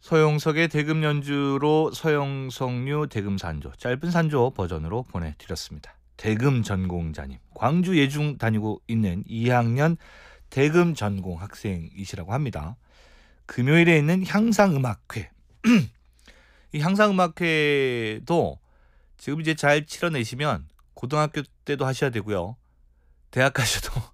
서용석의 대금 연주로 서영석류 대금 산조, 짧은 산조 버전으로 보내드렸습니다. 대금 전공자님, 광주 예중 다니고 있는 2학년 대금 전공 학생이시라고 합니다. 금요일에 있는 향상음악회, 이 향상음악회도 지금 이제 잘 치러내시면 고등학교 때도 하셔야 되고요. 대학 가셔도